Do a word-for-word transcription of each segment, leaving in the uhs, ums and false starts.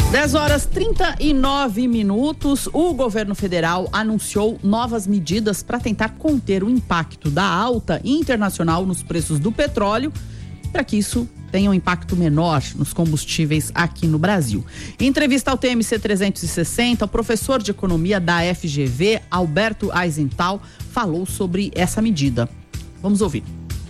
dez horas e trinta e nove minutos, o governo federal anunciou novas medidas para tentar conter o impacto da alta internacional nos preços do petróleo, para que isso tenha um impacto menor nos combustíveis aqui no Brasil. Em entrevista ao T M C trezentos e sessenta, o professor de economia da F G V, Alberto Aizental, falou sobre essa medida. Vamos ouvir.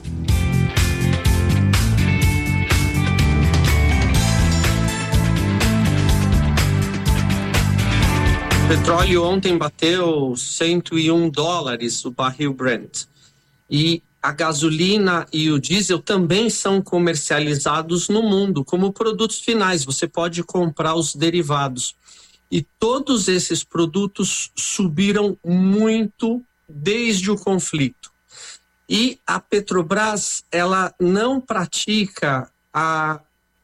O petróleo ontem bateu cento e um dólares o barril Brent. E a gasolina e o diesel também são comercializados no mundo como produtos finais. Você pode comprar os derivados. E todos esses produtos subiram muito desde o conflito. E a Petrobras, ela não pratica a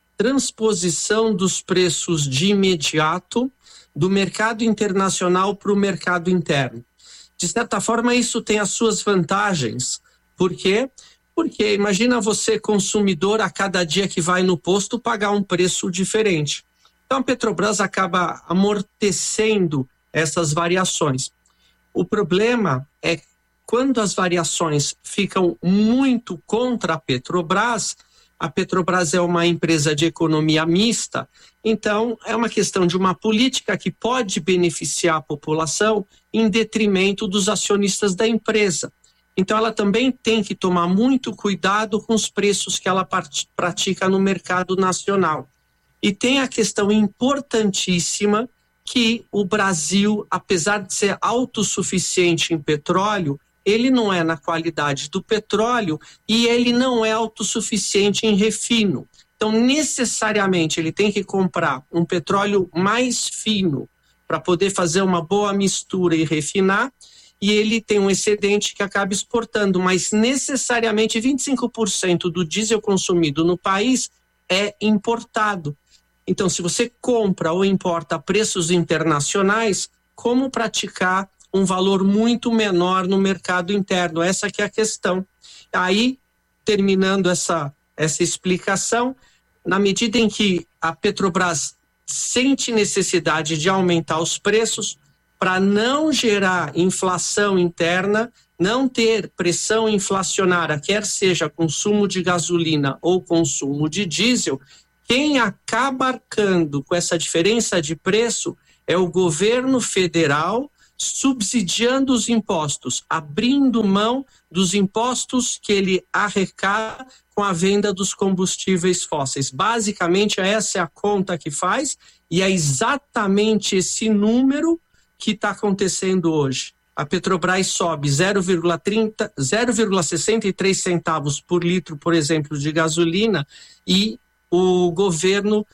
transposição dos preços de imediato do mercado internacional para o mercado interno. De certa forma, isso tem as suas vantagens. Por quê? Porque imagina você, consumidor, a cada dia que vai no posto, pagar um preço diferente. Então, a Petrobras acaba amortecendo essas variações. O problema é quando as variações ficam muito contra a Petrobras. A Petrobras é uma empresa de economia mista, então é uma questão de uma política que pode beneficiar a população em detrimento dos acionistas da empresa. Então ela também tem que tomar muito cuidado com os preços que ela pratica no mercado nacional. E tem a questão importantíssima que o Brasil, apesar de ser autossuficiente em petróleo, ele não é na qualidade do petróleo e ele não é autossuficiente em refino. Então, necessariamente, ele tem que comprar um petróleo mais fino para poder fazer uma boa mistura e refinar, e ele tem um excedente que acaba exportando, mas necessariamente vinte e cinco por cento do diesel consumido no país é importado. Então, se você compra ou importa a preços internacionais, como praticar um valor muito menor no mercado interno? Essa que é a questão. Aí, terminando essa, essa explicação, na medida em que a Petrobras sente necessidade de aumentar os preços para não gerar inflação interna, não ter pressão inflacionária, quer seja consumo de gasolina ou consumo de diesel, quem acaba arcando com essa diferença de preço é o governo federal, subsidiando os impostos, abrindo mão dos impostos que ele arrecada com a venda dos combustíveis fósseis. Basicamente, essa é a conta que faz e é exatamente esse número que está acontecendo hoje. A Petrobras sobe zero vírgula trinta, zero vírgula sessenta e três centavos por litro, por exemplo, de gasolina, e o governo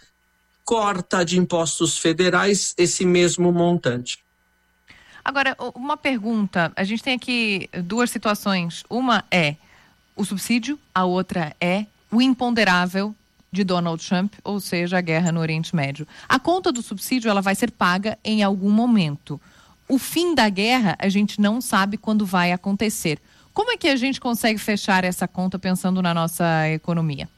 corta de impostos federais esse mesmo montante. Agora, uma pergunta, a gente tem aqui duas situações, uma é o subsídio, a outra é o imponderável de Donald Trump, ou seja, a guerra no Oriente Médio. A conta do subsídio, ela vai ser paga em algum momento. O fim da guerra, a gente não sabe quando vai acontecer. Como é que a gente consegue fechar essa conta pensando na nossa economia?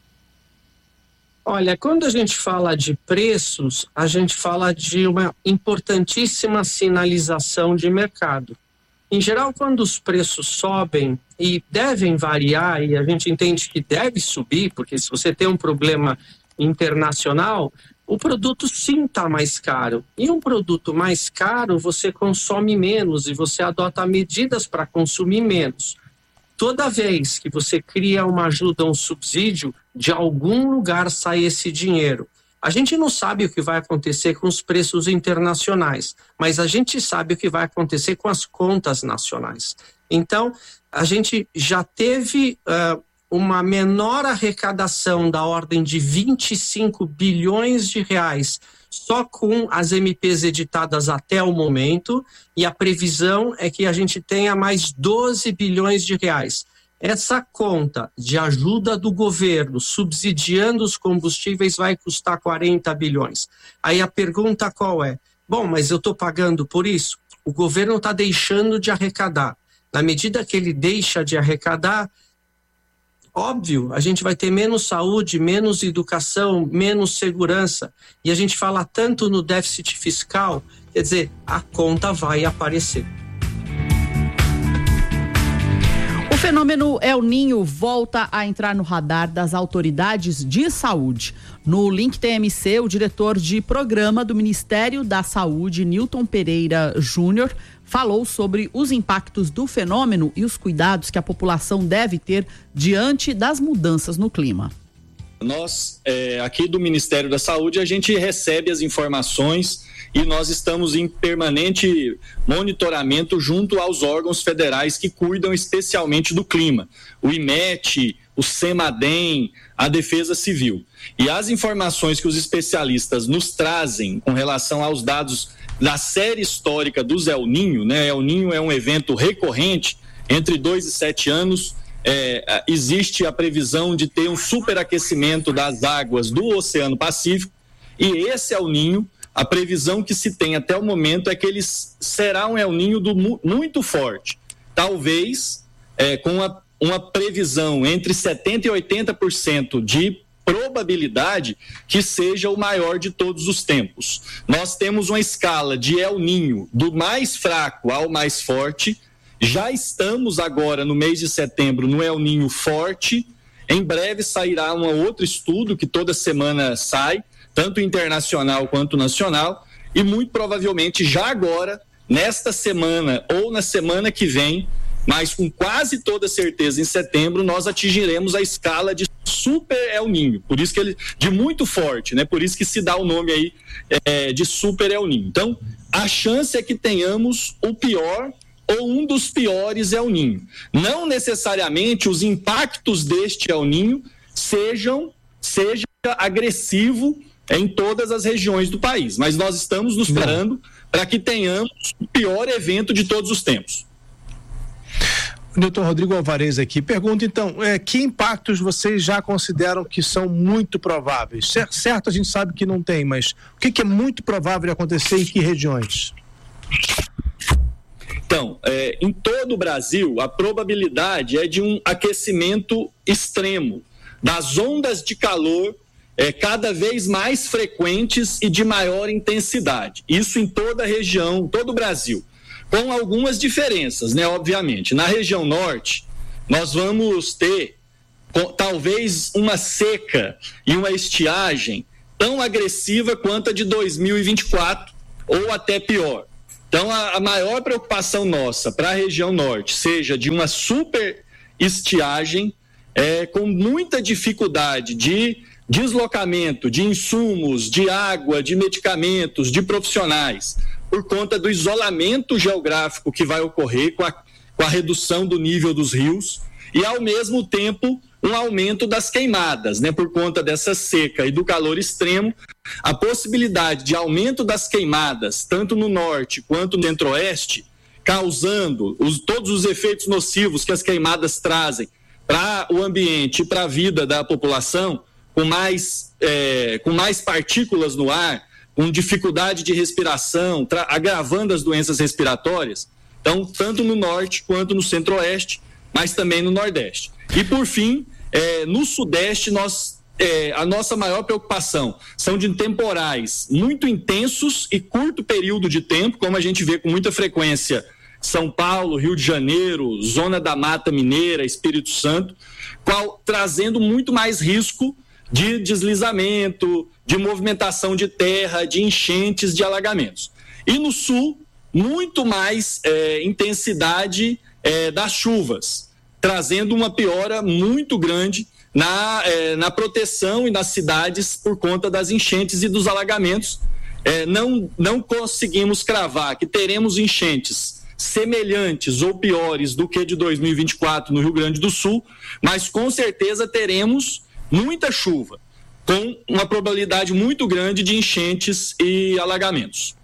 Olha, quando a gente fala de preços, a gente fala de uma importantíssima sinalização de mercado. Em geral, quando os preços sobem e devem variar, e a gente entende que deve subir, porque se você tem um problema internacional, o produto sim está mais caro. E um produto mais caro, você consome menos e você adota medidas para consumir menos. Toda vez que você cria uma ajuda, um subsídio, de algum lugar sai esse dinheiro. A gente não sabe o que vai acontecer com os preços internacionais, mas a gente sabe o que vai acontecer com as contas nacionais. Então, a gente já teve uh, uma menor arrecadação da ordem de vinte e cinco bilhões de reais só com as M Ps editadas até o momento, e a previsão é que a gente tenha mais doze bilhões de reais. Essa conta de ajuda do governo subsidiando os combustíveis vai custar quarenta bilhões. Aí a pergunta qual é? Bom, mas eu estou pagando por isso? O governo está deixando de arrecadar. Na medida que ele deixa de arrecadar, óbvio, a gente vai ter menos saúde, menos educação, menos segurança. E a gente fala tanto no déficit fiscal, quer dizer, a conta vai aparecer. O fenômeno El Ninho volta a entrar no radar das autoridades de saúde. No Link T M C, o diretor de programa do Ministério da Saúde, Nilton Pereira Júnior, falou sobre os impactos do fenômeno e os cuidados que a população deve ter diante das mudanças no clima. Nós, é, aqui do Ministério da Saúde, a gente recebe as informações e nós estamos em permanente monitoramento junto aos órgãos federais que cuidam especialmente do clima, o I M E T, o CEMADEM, a Defesa Civil. E as informações que os especialistas nos trazem com relação aos dados da série histórica dos El Ninho, né? El Ninho é um evento recorrente, entre dois e sete anos, é, existe a previsão de ter um superaquecimento das águas do Oceano Pacífico, e esse El Ninho, a previsão que se tem até o momento é que ele será um El Ninho do, muito forte, talvez é, com uma, uma previsão entre setenta por cento e oitenta por cento de probabilidade que seja o maior de todos os tempos. Nós temos uma escala de El Ninho do mais fraco ao mais forte, já estamos agora no mês de setembro no El Ninho forte, em breve sairá um outro estudo que toda semana sai, tanto internacional quanto nacional, e muito provavelmente já agora, nesta semana ou na semana que vem, mas com quase toda certeza em setembro, nós atingiremos a escala de super El Ninho, por isso que ele, de muito forte, né? Por isso que se dá o nome aí é, de super El Ninho. Então, a chance é que tenhamos o pior ou um dos piores El Ninho. Não necessariamente os impactos deste El Ninho sejam, seja agressivo em todas as regiões do país, mas nós estamos nos preparando para que tenhamos o pior evento de todos os tempos. Nilton Rodrigo Alvarez aqui, pergunta então, é, que impactos vocês já consideram que são muito prováveis? Certo, a gente sabe que não tem, mas o que, que é muito provável de acontecer em que regiões? Então, é, em todo o Brasil, a probabilidade é de um aquecimento extremo, das ondas de calor é, cada vez mais frequentes e de maior intensidade. Isso em toda a região, todo o Brasil. Com algumas diferenças, né, obviamente. Na região norte, nós vamos ter com, talvez uma seca e uma estiagem tão agressiva quanto a de dois mil e vinte e quatro, ou até pior. Então, a, a maior preocupação nossa para a região norte seja de uma super estiagem, é, com muita dificuldade de deslocamento de insumos, de água, de medicamentos, de profissionais, por conta do isolamento geográfico que vai ocorrer com a, com a redução do nível dos rios e, ao mesmo tempo, um aumento das queimadas, né? Por conta dessa seca e do calor extremo, a possibilidade de aumento das queimadas, tanto no norte quanto no centro-oeste, causando os, todos os efeitos nocivos que as queimadas trazem para o ambiente e para a vida da população, com mais, é, com mais partículas no ar, com dificuldade de respiração, tra- agravando as doenças respiratórias, então, tanto no norte quanto no centro-oeste, mas também no nordeste. E, por fim, é, no sudeste, nós, é, a nossa maior preocupação são de temporais muito intensos e curto período de tempo, como a gente vê com muita frequência São Paulo, Rio de Janeiro, Zona da Mata Mineira, Espírito Santo, qual, trazendo muito mais risco de deslizamento, de movimentação de terra, de enchentes, de alagamentos. E no sul, muito mais é, intensidade é, das chuvas, trazendo uma piora muito grande na, é, na proteção e nas cidades por conta das enchentes e dos alagamentos. É, não, não conseguimos cravar que teremos enchentes semelhantes ou piores do que de dois mil e vinte e quatro no Rio Grande do Sul, mas com certeza teremos muita chuva, com uma probabilidade muito grande de enchentes e alagamentos.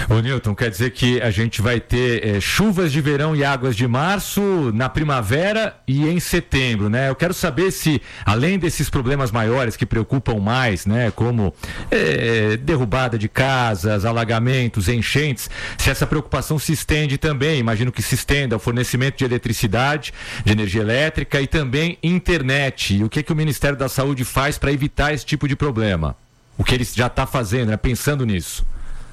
Ô Newton, quer dizer que a gente vai ter é, chuvas de verão e águas de março na primavera e em setembro, né? Eu quero saber se, além desses problemas maiores que preocupam mais, né, como é, derrubada de casas, alagamentos, enchentes, se essa preocupação se estende também, imagino que se estenda ao fornecimento de eletricidade, de energia elétrica e também internet. E o que, que o Ministério da Saúde faz para evitar esse tipo de problema? O que ele já está fazendo, né, pensando nisso?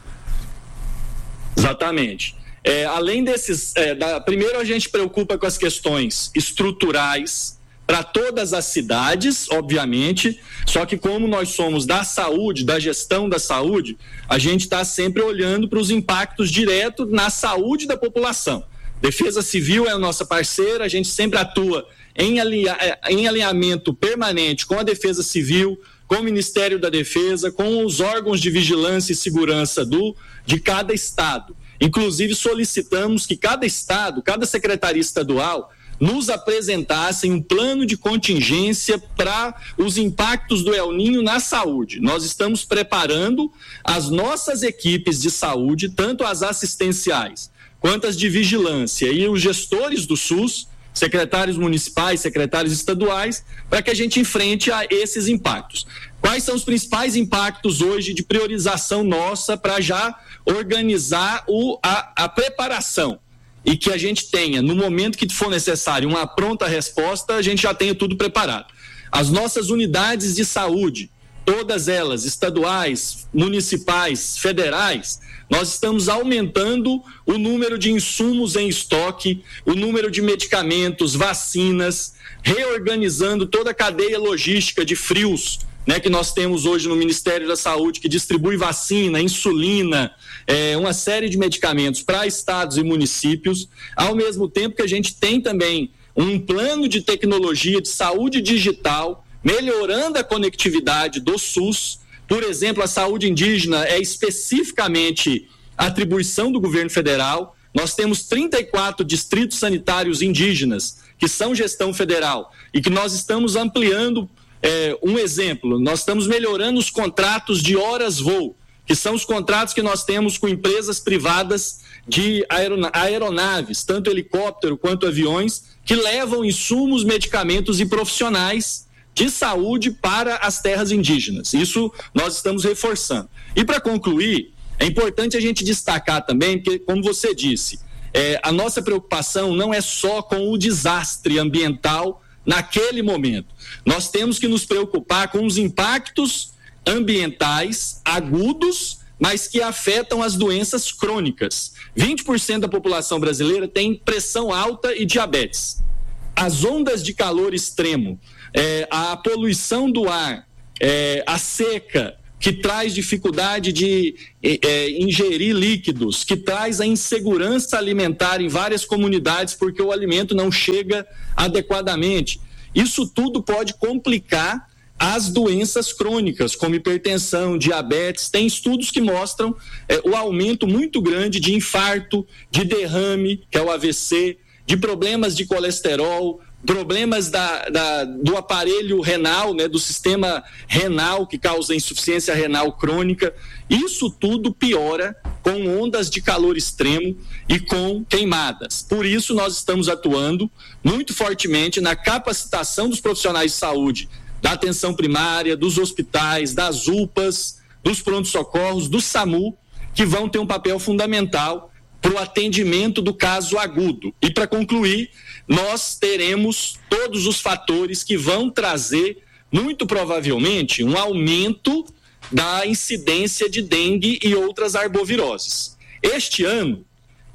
Exatamente. É, além desses, é, da, primeiro a gente preocupa com as questões estruturais para todas as cidades, obviamente, só que como nós somos da saúde, da gestão da saúde, a gente está sempre olhando para os impactos diretos na saúde da população. Defesa Civil é a nossa parceira, a gente sempre atua em, alinha, em alinhamento permanente com a Defesa Civil, com o Ministério da Defesa, com os órgãos de vigilância e segurança do, de cada estado. Inclusive, solicitamos que cada estado, cada secretaria estadual, nos apresentassem um plano de contingência para os impactos do El Niño na saúde. Nós estamos preparando as nossas equipes de saúde, tanto as assistenciais quanto as de vigilância e os gestores do SUS, secretários municipais, secretários estaduais, para que a gente enfrente a esses impactos. Quais são os principais impactos hoje de priorização nossa para já organizar o, a, a preparação e que a gente tenha, no momento que for necessário, uma pronta resposta, a gente já tenha tudo preparado. As nossas unidades de saúde, todas elas, estaduais, municipais, federais, nós estamos aumentando o número de insumos em estoque, o número de medicamentos, vacinas, reorganizando toda a cadeia logística de frios, né, que nós temos hoje no Ministério da Saúde, que distribui vacina, insulina, é, uma série de medicamentos para estados e municípios, ao mesmo tempo que a gente tem também um plano de tecnologia de saúde digital, melhorando a conectividade do SUS. Por exemplo, a saúde indígena é especificamente atribuição do governo federal. Nós temos trinta e quatro distritos sanitários indígenas que são gestão federal e que nós estamos ampliando. É, um exemplo, nós estamos melhorando os contratos de horas-voo, que são os contratos que nós temos com empresas privadas de aerona- aeronaves, tanto helicóptero quanto aviões, que levam insumos, medicamentos e profissionais de saúde para as terras indígenas. Isso nós estamos reforçando. E para concluir, é importante a gente destacar também, porque, como você disse, é, a nossa preocupação não é só com o desastre ambiental naquele momento. Nós temos que nos preocupar com os impactos ambientais agudos, mas que afetam as doenças crônicas. vinte por cento da população brasileira tem pressão alta e diabetes. As ondas de calor extremo, é, a poluição do ar, é, a seca, que traz dificuldade de é, ingerir líquidos, que traz a insegurança alimentar em várias comunidades porque o alimento não chega adequadamente. Isso tudo pode complicar as doenças crônicas, como hipertensão, diabetes. Tem estudos que mostram é, o aumento muito grande de infarto, de derrame, que é o A V C, de problemas de colesterol, problemas da, da, do aparelho renal, né, do sistema renal, que causa insuficiência renal crônica. Isso tudo piora com ondas de calor extremo e com queimadas. Por isso, nós estamos atuando muito fortemente na capacitação dos profissionais de saúde, da atenção primária, dos hospitais, das U P As, dos prontos-socorros, do SAMU, que vão ter um papel fundamental para o atendimento do caso agudo. E para concluir, nós teremos todos os fatores que vão trazer, muito provavelmente, um aumento da incidência de dengue e outras arboviroses. Este ano,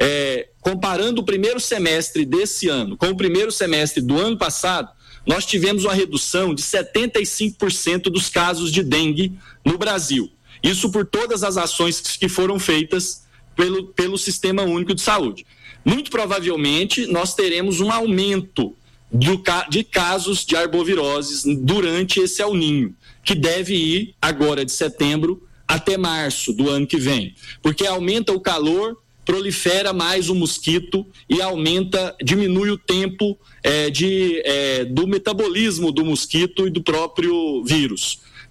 é, comparando o primeiro semestre desse ano com o primeiro semestre do ano passado, nós tivemos uma redução de setenta e cinco por cento dos casos de dengue no Brasil. Isso por todas as ações que foram feitas pelo, pelo Sistema Único de Saúde. Muito provavelmente, nós teremos um aumento do, de casos de arboviroses durante esse El Niño, que deve ir agora de setembro até março do ano que vem, porque aumenta o calor, prolifera mais o mosquito e aumenta, diminui o tempo é, de, é, do metabolismo do mosquito e do próprio vírus.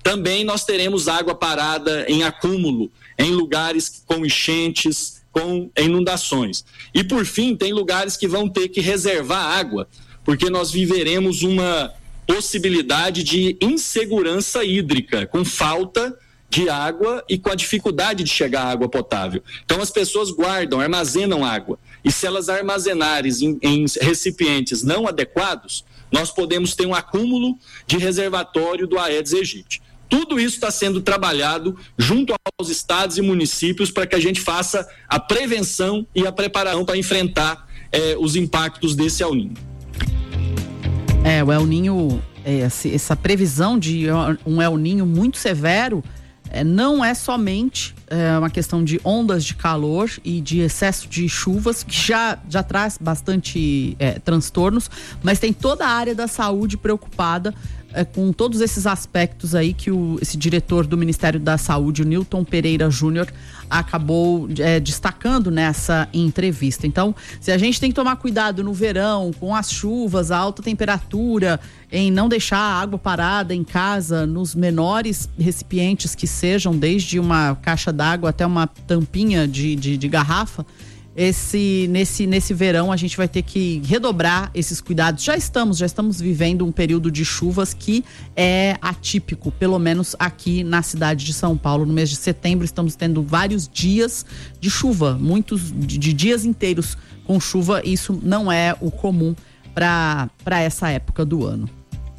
também nós teremos água parada em acúmulo, em lugares com enchentes, com inundações. E, por fim, tem lugares que vão ter que reservar água, porque nós viveremos uma possibilidade de insegurança hídrica, com falta de água e com a dificuldade de chegar à água potável. Então, as pessoas guardam, armazenam água. E se elas armazenarem em, em recipientes não adequados, nós podemos ter um acúmulo de reservatório do Aedes aegypti. Tudo isso está sendo trabalhado junto aos estados e municípios para que a gente faça a prevenção e a preparação para enfrentar eh, os impactos desse El Niño. É, o El Niño, é, essa previsão de um El Niño muito severo, é, não é somente é, uma questão de ondas de calor e de excesso de chuvas, que já, já traz bastante é, transtornos, mas tem toda a área da saúde preocupada é, com todos esses aspectos aí que o, esse diretor do Ministério da Saúde, o Newton Pereira Júnior, acabou é, destacando nessa entrevista. Então, se a gente tem que tomar cuidado no verão, com as chuvas, a alta temperatura, em não deixar a água parada em casa, nos menores recipientes que sejam, desde uma caixa d'água até uma tampinha de, de, de garrafa, esse, nesse, nesse verão a gente vai ter que redobrar esses cuidados. Já estamos, já estamos vivendo um período de chuvas que é atípico, pelo menos aqui na cidade de São Paulo. No mês de setembro estamos tendo vários dias de chuva, muitos de, de dias inteiros com chuva. Isso não é o comum para para essa época do ano.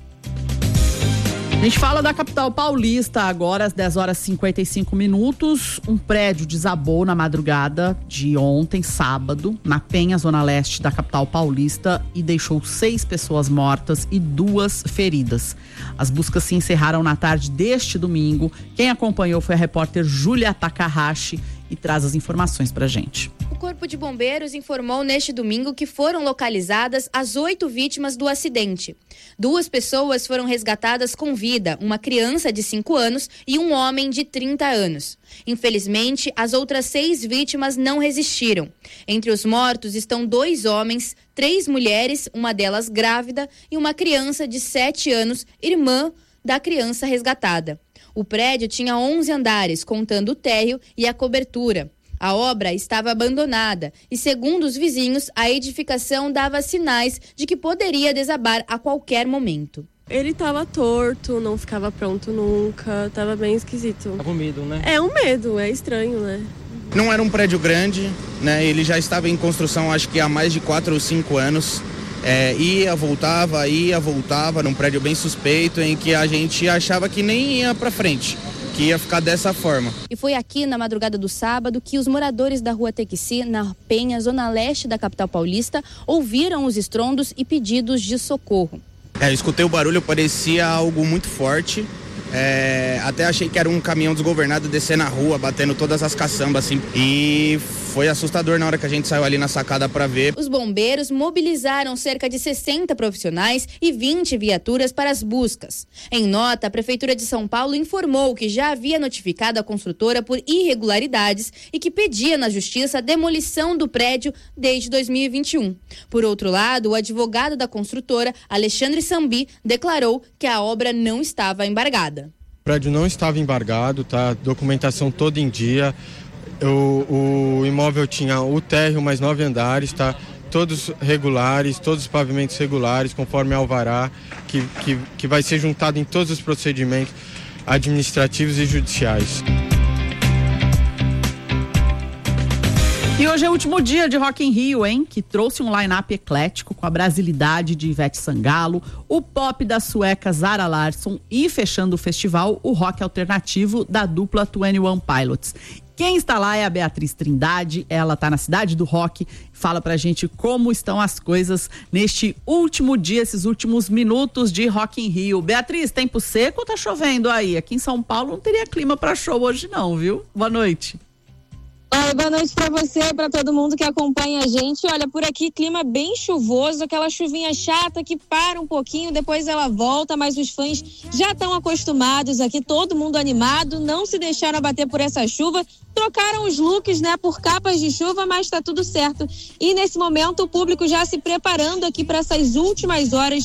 A gente fala da capital paulista agora, às dez horas e cinquenta e cinco minutos. Um prédio desabou na madrugada de ontem, sábado, na Penha, zona leste da capital paulista, e deixou seis pessoas mortas e duas feridas. As buscas se encerraram na tarde deste domingo. Quem acompanhou foi a repórter Júlia Takahashi e traz as informações pra gente. O Corpo de Bombeiros informou neste domingo que foram localizadas as oito vítimas do acidente. Duas pessoas foram resgatadas com vida, uma criança de cinco anos e um homem de trinta anos. Infelizmente, as outras seis vítimas não resistiram. Entre os mortos estão dois homens, três mulheres, uma delas grávida, e uma criança de sete anos, irmã da criança resgatada. O prédio tinha onze andares, contando o térreo e a cobertura. A obra estava abandonada e, segundo os vizinhos, a edificação dava sinais de que poderia desabar a qualquer momento. Ele estava torto, não ficava pronto nunca, estava bem esquisito. Tá com medo, né? É um medo, é estranho, né? Não era um prédio grande, né? Ele já estava em construção acho que há mais de quatro ou cinco anos. É, ia, voltava, ia, voltava, num prédio bem suspeito, em que a gente achava que nem ia pra frente, que ia ficar dessa forma. E foi aqui na madrugada do sábado que os moradores da rua Tequeci, na Penha, zona leste da capital paulista, ouviram os estrondos e pedidos de socorro. É, eu escutei o barulho, parecia algo muito forte. É, até achei que era um caminhão desgovernado descendo na rua, batendo todas as caçambas assim. E foi assustador na hora que a gente saiu ali na sacada para ver. Os bombeiros mobilizaram cerca de sessenta profissionais e vinte viaturas para as buscas. Em nota, a Prefeitura de São Paulo informou que já havia notificado a construtora por irregularidades e que pedia na Justiça a demolição do prédio desde dois mil e vinte e um. Por outro lado, o advogado da construtora, Alexandre Sambi, declarou que a obra não estava embargada. O prédio não estava embargado, tá? Documentação toda em dia. O, o imóvel tinha o térreo mais nove andares, tá? Todos regulares, todos os pavimentos regulares, conforme alvará, que, que, que vai ser juntado em todos os procedimentos administrativos e judiciais. E hoje é o último dia de Rock in Rio, hein? Que trouxe um line-up eclético com a brasilidade de Ivete Sangalo, o pop da sueca Zara Larsson e, fechando o festival, o rock alternativo da dupla vinte e um Pilots. Quem está lá é a Beatriz Trindade, ela está na Cidade do Rock, fala pra gente como estão as coisas neste último dia, esses últimos minutos de Rock in Rio. Beatriz, tempo seco ou tá chovendo aí? Aqui em São Paulo não teria clima para show hoje não, viu? Boa noite. Oi, boa noite para você, para todo mundo que acompanha a gente. Olha, por aqui clima bem chuvoso, aquela chuvinha chata que para um pouquinho, depois ela volta, mas os fãs já estão acostumados aqui, todo mundo animado, não se deixaram abater por essa chuva, trocaram os looks, né, por capas de chuva, mas tá tudo certo. E nesse momento o público já se preparando aqui para essas últimas horas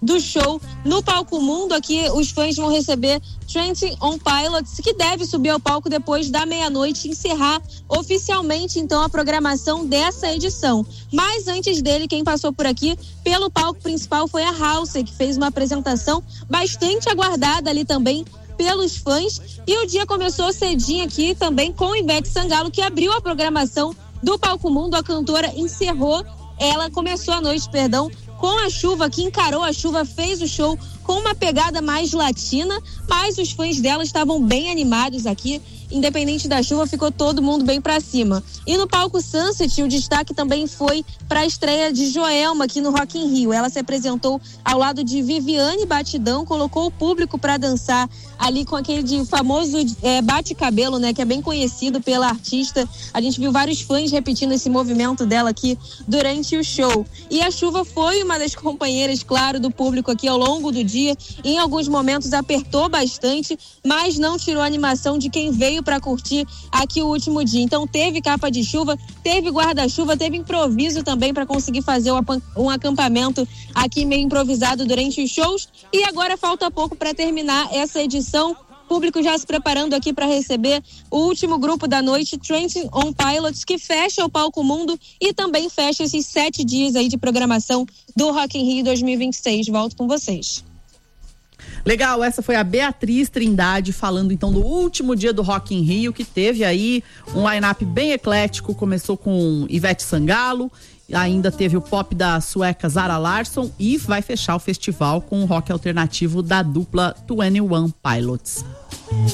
do show. No Palco Mundo, aqui os fãs vão receber Twenty on Pilots, que deve subir ao palco depois da meia-noite e encerrar oficialmente então a programação dessa edição. Mas antes dele, quem passou por aqui pelo palco principal foi a Halsey, que fez uma apresentação bastante aguardada ali também pelos fãs. E o dia começou cedinho aqui também com Ivete Sangalo, que abriu a programação do Palco Mundo. A cantora encerrou, ela começou a noite, perdão, com a chuva, que encarou a chuva, fez o show com uma pegada mais latina, mas os fãs dela estavam bem animados aqui. Independente da chuva, ficou todo mundo bem pra cima. E no palco Sunset, o destaque também foi para a estreia de Joelma aqui no Rock in Rio. Ela se apresentou ao lado de Viviane Batidão, colocou o público para dançar ali com aquele de famoso é, bate-cabelo, né, que é bem conhecido pela artista. A gente viu vários fãs repetindo esse movimento dela aqui durante o show. E a chuva foi uma das companheiras, claro, do público aqui ao longo do dia. Em alguns momentos apertou bastante, mas não tirou a animação de quem veio para curtir aqui o último dia. Então teve capa de chuva, teve guarda-chuva, teve improviso também para conseguir fazer um acampamento aqui meio improvisado durante os shows. E agora falta pouco para terminar essa edição. Público já se preparando aqui para receber o último grupo da noite, Twenty on Pilots, que fecha o Palco Mundo e também fecha esses sete dias aí de programação do Rock in Rio dois mil e vinte e seis. Volto com vocês. Legal, essa foi a Beatriz Trindade falando então do último dia do Rock in Rio, que teve aí um line-up bem eclético. Começou com Ivete Sangalo, ainda teve o pop da sueca Zara Larsson e vai fechar o festival com o rock alternativo da dupla Twenty One Pilots.